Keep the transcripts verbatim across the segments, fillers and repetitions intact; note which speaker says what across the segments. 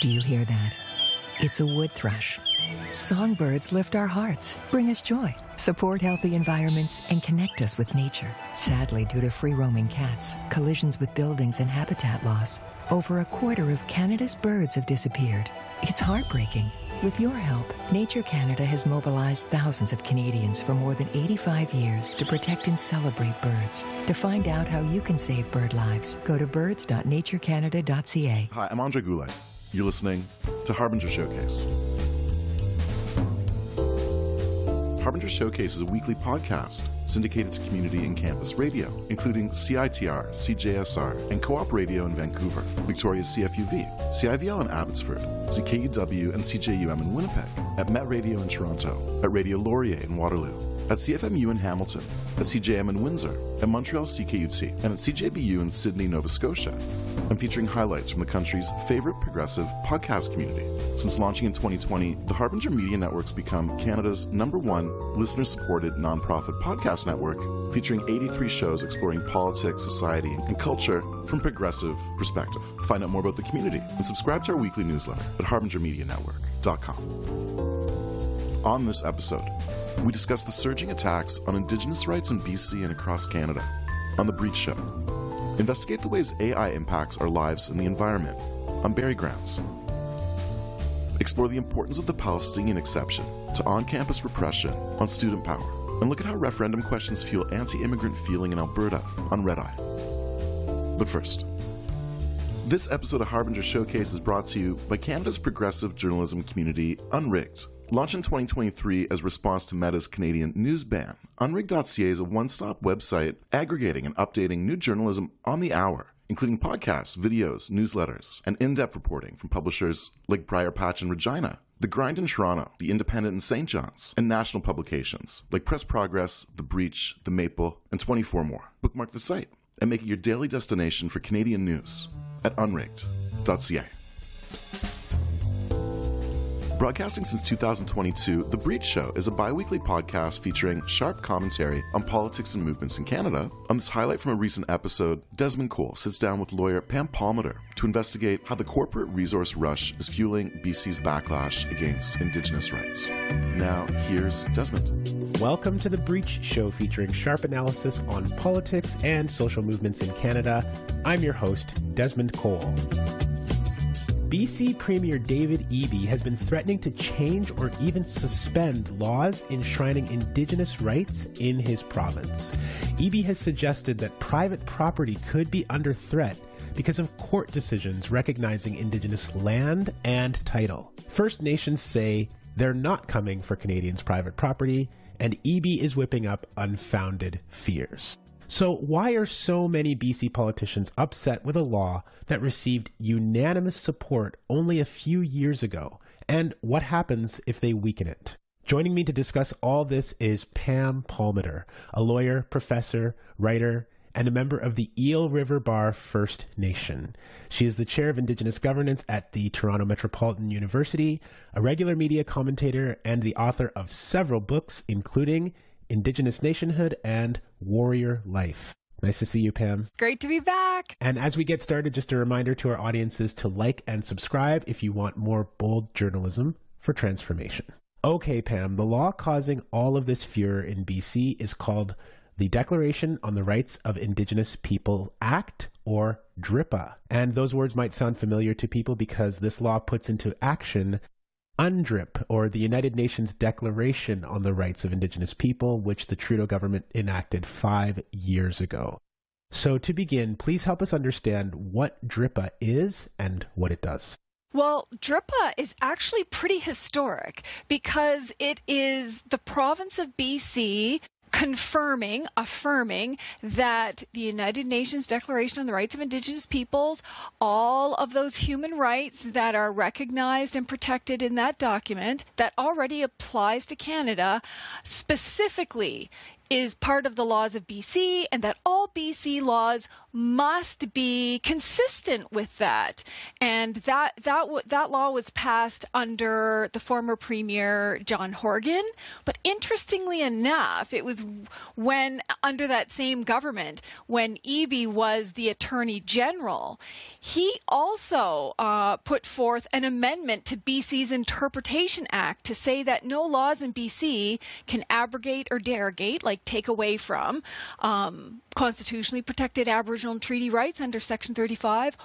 Speaker 1: Do you hear that? It's a wood thrush. Songbirds lift our hearts, bring us joy, support healthy environments, and connect us with nature. Sadly, due to free-roaming cats, collisions with buildings, and habitat loss, over a quarter of Canada's birds have disappeared. It's heartbreaking. With your help, Nature Canada has mobilized thousands of Canadians for more than eighty-five years to protect and celebrate birds. To find out how you can save bird lives, go to birds dot nature canada dot c a.
Speaker 2: Hi, I'm Andre Goulet. You're listening to Harbinger Showcase. Harbinger Showcase is a weekly podcast syndicated to community and campus radio, including C I T R, C J S R, and Co-op Radio in Vancouver, Victoria's C F U V, C I V L in Abbotsford, Z K U W and C J U M in Winnipeg, at Met Radio in Toronto, at Radio Laurier in Waterloo, at C F M U in Hamilton, at C J M in Windsor, at Montreal C K U T, and at C J B U in Sydney, Nova Scotia. I'm featuring highlights from the country's favorite progressive podcast community. Since launching in twenty twenty, the Harbinger Media Network's become Canada's number one listener-supported nonprofit podcast network, featuring eighty-three shows exploring politics, society, and culture from a progressive perspective. Find out more about the community and subscribe to our weekly newsletter at harbinger media network dot com. On this episode, we discuss the surging attacks on Indigenous rights in B C and across Canada. On The Breach Show, investigate the ways A I impacts our lives and the environment on Berry Grounds. Explore the importance of the Palestinian exception to on-campus repression on student power, and look at how referendum questions fuel anti-immigrant feeling in Alberta on Red Eye. But first, this episode of Harbinger Showcase is brought to you by Canada's progressive journalism community, Unrigged. Launched in twenty twenty-three as a response to Meta's Canadian news ban, unrigged dot c a is a one-stop website aggregating and updating new journalism on the hour, including podcasts, videos, newsletters, and in-depth reporting from publishers like Briar Patch in Regina, The Grind in Toronto, The Independent in Saint John's, and national publications like Press Progress, The Breach, The Maple, and twenty-four more. Bookmark the site and make it your daily destination for Canadian news at unrigged dot c a. Broadcasting since two thousand twenty-two, The Breach Show is a bi-weekly podcast featuring sharp commentary on politics and movements in Canada. On this highlight from a recent episode, Desmond Cole sits down with lawyer Pam Palmater to investigate how the corporate resource rush is fueling B C's backlash against Indigenous rights. Now, here's Desmond.
Speaker 3: Welcome to The Breach Show, featuring sharp analysis on politics and social movements in Canada. I'm your host, Desmond Cole. B C Premier David Eby has been threatening to change or even suspend laws enshrining Indigenous rights in his province. Eby has suggested that private property could be under threat because of court decisions recognizing Indigenous land and title. First Nations say they're not coming for Canadians' private property, and Eby is whipping up unfounded fears. So why are so many B C politicians upset with a law that received unanimous support only a few years ago? And what happens if they weaken it? Joining me to discuss all this is Pam Palmater, a lawyer, professor, writer, and a member of the Eel River Bar First Nation. She is the chair of Indigenous governance at the Toronto Metropolitan University, a regular media commentator, and the author of several books, including Indigenous Nationhood and Warrior Life. Nice to see you, Pam.
Speaker 4: Great to be back.
Speaker 3: And as we get started, just a reminder to our audiences to like and subscribe if you want more bold journalism for transformation. Okay, Pam, the law causing all of this furor in B C is called the Declaration on the Rights of Indigenous People Act, or DRIPA. And those words might sound familiar to people because this law puts into action UNDRIP, or the United Nations Declaration on the Rights of Indigenous People, which the Trudeau government enacted five years ago. So to begin, please help us understand what DRIPA is and what it does.
Speaker 4: Well, DRIPA is actually pretty historic because it is the province of B C confirming, affirming that the United Nations Declaration on the Rights of Indigenous Peoples, all of those human rights that are recognized and protected in that document, that already applies to Canada, specifically is part of the laws of B C, and that all B C laws must be consistent with that. And that that w- that law was passed under the former Premier John Horgan. But interestingly enough, it was when under that same government, when Eby was the Attorney General, he also uh, put forth an amendment to B C's Interpretation Act to say that no laws in B C can abrogate or derogate, like take away from, um, constitutionally protected Aboriginal and treaty rights under Section thirty-five,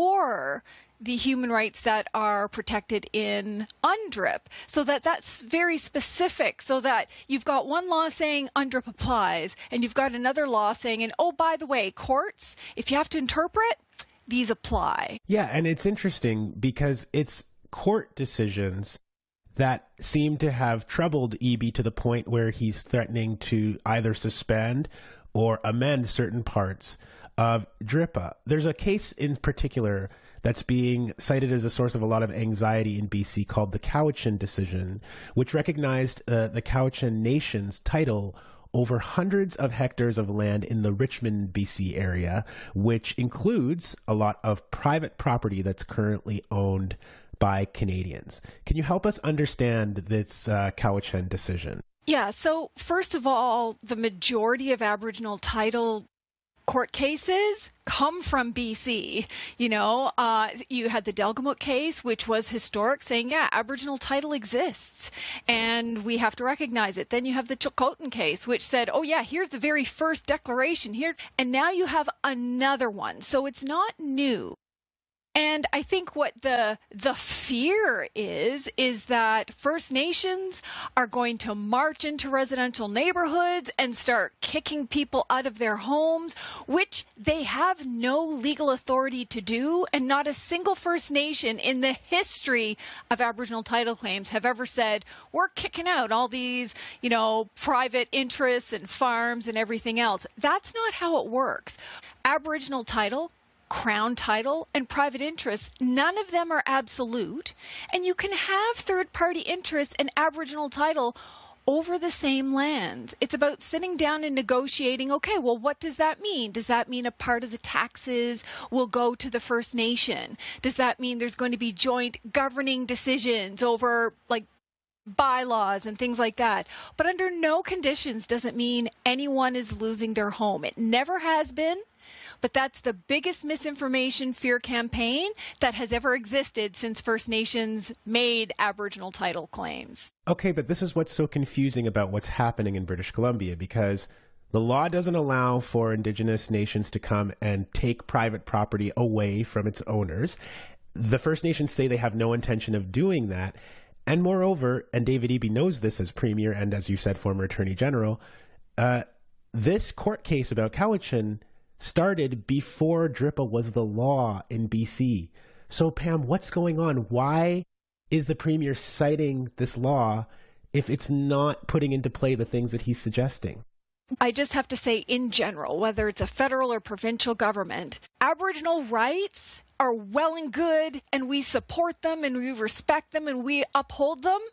Speaker 4: or the human rights that are protected in UNDRIP. So that that's very specific, so that you've got one law saying UNDRIP applies, and you've got another law saying, and oh, by the way, courts, if you have to interpret, these apply.
Speaker 3: Yeah, and it's interesting because it's court decisions that seem to have troubled Eby to the point where he's threatening to either suspend or amend certain parts of DRIPA. There's a case in particular that's being cited as a source of a lot of anxiety in B C called the Cowichan decision, which recognized uh, the Cowichan Nation's title over hundreds of hectares of land in the Richmond, B C area, which includes a lot of private property that's currently owned by Canadians. Can you help us understand this uh, Cowichan decision?
Speaker 4: Yeah, so first of all, the majority of Aboriginal title court cases come from B C. You know, uh, you had the Delgamuukw case, which was historic, saying, yeah, Aboriginal title exists and we have to recognize it. Then you have the Chilcotin case, which said, oh yeah, here's the very first declaration here. And now you have another one. So it's not new. And I think what the the fear is, is that First Nations are going to march into residential neighborhoods and start kicking people out of their homes, which they have no legal authority to do. And not a single First Nation in the history of Aboriginal title claims have ever said, we're kicking out all these, you know, private interests and farms and everything else. That's not how it works. Aboriginal title, Crown title, and private interests, none of them are absolute, and you can have third-party interests and Aboriginal title over the same land. It's about sitting down and negotiating, okay, well, what does that mean? Does that mean a part of the taxes will go to the First Nation? Does that mean there's going to be joint governing decisions over, like, bylaws and things like that? But under no conditions does it mean anyone is losing their home. It never has been. But that's the biggest misinformation fear campaign that has ever existed since First Nations made Aboriginal title claims.
Speaker 3: Okay, but this is what's so confusing about what's happening in British Columbia, because the law doesn't allow for Indigenous nations to come and take private property away from its owners. The First Nations say they have no intention of doing that. And moreover, and David Eby knows this as Premier and, as you said, former Attorney General, uh, this court case about Cowichan started before DRIPA was the law in B C. So, Pam, what's going on? Why is the Premier citing this law if it's not putting into play the things that he's suggesting?
Speaker 4: I just have to say, in general, whether it's a federal or provincial government, Aboriginal rights are well and good, and we support them, and we respect them, and we uphold them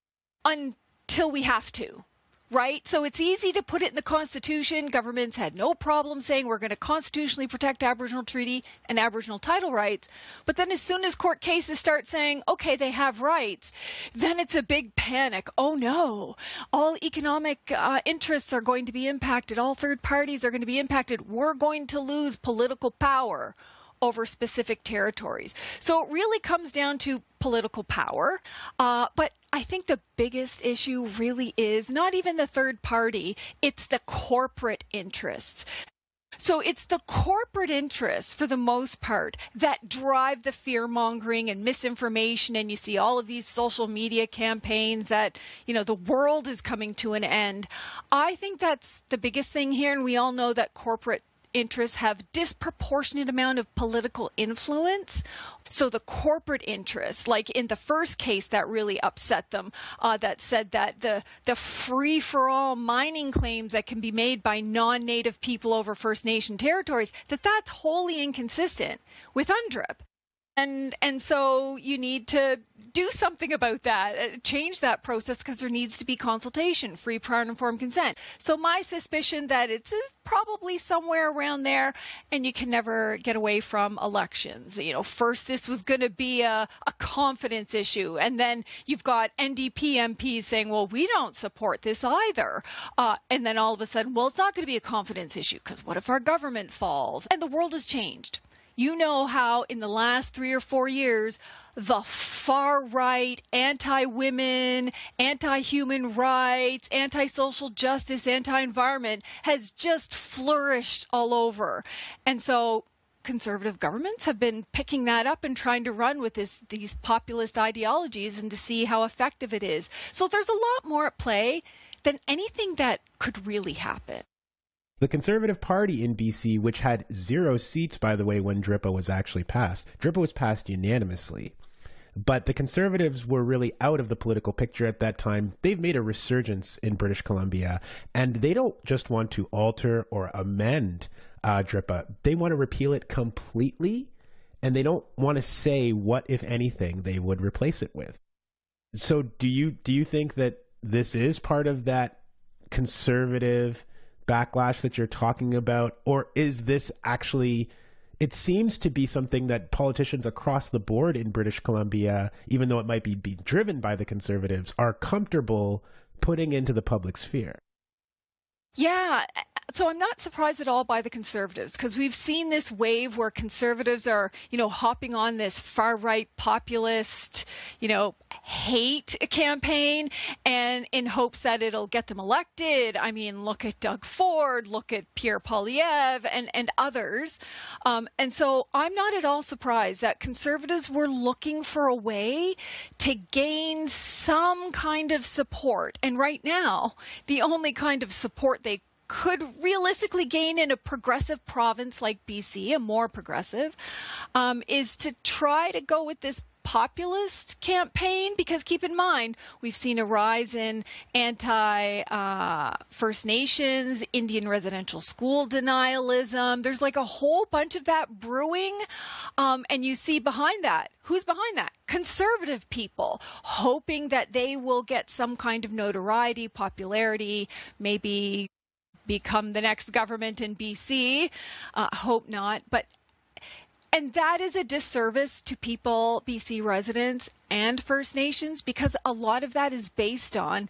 Speaker 4: until we have to. Right? So it's easy to put it in the Constitution. Governments had no problem saying we're going to constitutionally protect Aboriginal treaty and Aboriginal title rights. But then as soon as court cases start saying, okay, they have rights, then it's a big panic. Oh no, all economic uh, interests are going to be impacted. All third parties are going to be impacted. We're going to lose political power over specific territories. So it really comes down to political power. Uh, but I think the biggest issue really is not even the third party, it's the corporate interests. So it's the corporate interests, for the most part, that drive the fear-mongering and misinformation. And you see all of these social media campaigns that, you know, the world is coming to an end. I think that's the biggest thing here. And we all know that corporate interests have disproportionate amount of political influence. So the corporate interests, like in the first case that really upset them, uh, that said that the, the free-for-all mining claims that can be made by non-native people over First Nation territories, that that's wholly inconsistent with UNDRIP. And and so you need to do something about that, uh, change that process, because there needs to be consultation, free, prior, and informed consent. So my suspicion that it's is probably somewhere around there, and you can never get away from elections. You know, first this was going to be a, a confidence issue, and then you've got N D P M Ps saying, well, we don't support this either. Uh, and then all of a sudden, well, it's not going to be a confidence issue, because what if our government falls? And the world has changed. You know how in the last three or four years, the far right, anti-women, anti-human rights, anti-social justice, anti-environment has just flourished all over. And so conservative governments have been picking that up and trying to run with this, these populist ideologies and to see how effective it is. So there's a lot more at play than anything that could really happen.
Speaker 3: The Conservative Party in B C, which had zero seats, by the way, when D R I P A was actually passed. D R I P A was passed unanimously. But the Conservatives were really out of the political picture at that time. They've made a resurgence in British Columbia, and they don't just want to alter or amend uh, D R I P A. They want to repeal it completely, and they don't want to say what, if anything, they would replace it with. So do you do you think that this is part of that conservative backlash that you're talking about, or is this actually, it seems to be something that politicians across the board in British Columbia, even though it might be, be driven by the Conservatives, are comfortable putting into the public sphere?
Speaker 4: Yeah, so I'm not surprised at all by the Conservatives, because we've seen this wave where Conservatives are, you know, hopping on this far-right populist, you know, hate campaign, and in hopes that it'll get them elected. I mean, look at Doug Ford, look at Pierre Poilievre, and, and others. Um, and so I'm not at all surprised that Conservatives were looking for a way to gain some kind of support. And right now, the only kind of support they could realistically gain in a progressive province like B C, a more progressive, um, is to try to go with this populist campaign, because keep in mind, we've seen a rise in anti uh, First Nations, Indian residential school denialism. There's like a whole bunch of that brewing. Um, and you see behind that, who's behind that? Conservative people, hoping that they will get some kind of notoriety, popularity, maybe become the next government in B C. Uh, hope not. But And that is a disservice to people, B C residents and First Nations, because a lot of that is based on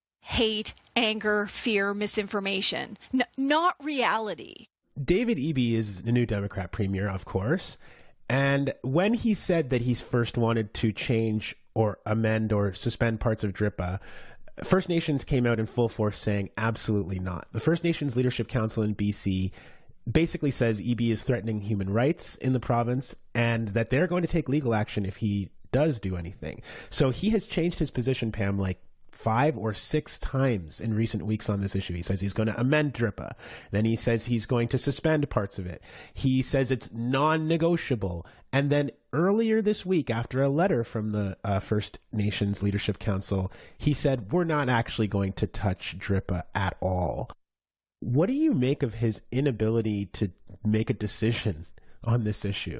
Speaker 4: hate, anger, fear, misinformation, N- not reality.
Speaker 3: David Eby is the new Democrat premier, of course. And when he said that he's first wanted to change or amend or suspend parts of D R I P A, First Nations came out in full force saying absolutely not. The First Nations Leadership Council in B C basically says Eby is threatening human rights in the province and that they're going to take legal action if he does do anything. So he has changed his position, Pam, like five or six times in recent weeks on this issue. He says he's going to amend D R I P A. Then he says he's going to suspend parts of it. He says it's non-negotiable. And then earlier this week, after a letter from the uh, First Nations Leadership Council, he said, we're not actually going to touch D R I P A at all. What do you make of his inability to make a decision on this issue?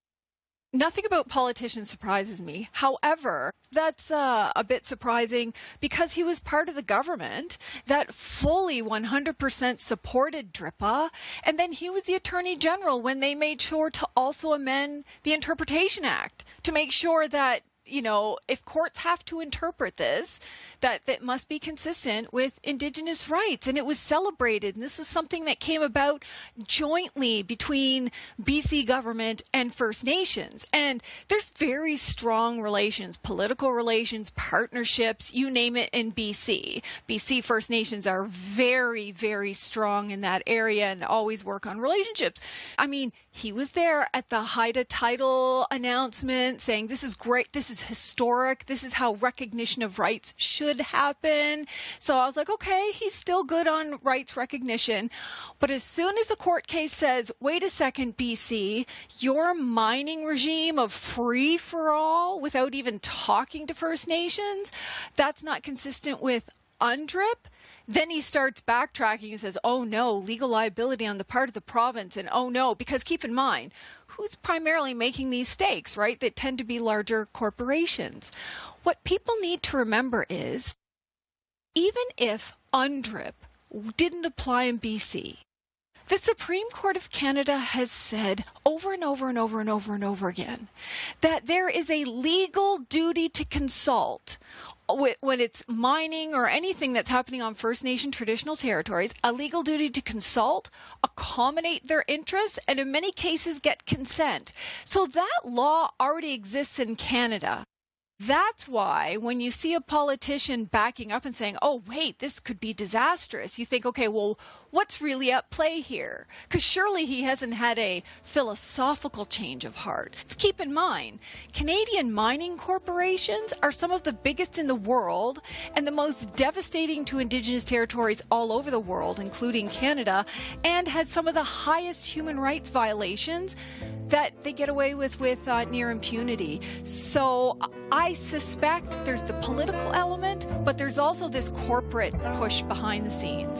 Speaker 4: Nothing about politicians surprises me. However, that's uh, a bit surprising because he was part of the government that fully one hundred percent supported D R I P A. And then he was the Attorney General when they made sure to also amend the Interpretation Act to make sure that, you know, if courts have to interpret this, that that must be consistent with Indigenous rights. And it was celebrated. And this was something that came about jointly between B C government and First Nations. And there's very strong relations, political relations, partnerships, you name it, in B C. B C First Nations are very, very strong in that area and always work on relationships. I mean, he was there at the Haida title announcement saying, this is great, this is historic, this is how recognition of rights should happen. So I was like, okay, he's still good on rights recognition. But as soon as a court case says, wait a second, B C, your mining regime of free for all without even talking to First Nations, that's not consistent with U N D R I P, then he starts backtracking and says, oh no, legal liability on the part of the province, and oh no, because keep in mind, who's primarily making these stakes, right? That tend to be larger corporations. What people need to remember is, even if UNDRIP didn't apply in B C, the Supreme Court of Canada has said over and over and over and over and over again that there is a legal duty to consult when it's mining or anything that's happening on First Nation traditional territories, a legal duty to consult, accommodate their interests, and in many cases get consent. So that law already exists in Canada. That's why when you see a politician backing up and saying, oh, wait, this could be disastrous, you think, okay, well, what's really at play here? Because surely he hasn't had a philosophical change of heart. Let's keep in mind, Canadian mining corporations are some of the biggest in the world and the most devastating to Indigenous territories all over the world, including Canada, and has some of the highest human rights violations that they get away with with uh, near impunity. So I suspect there's the political element, but there's also this corporate push behind the scenes.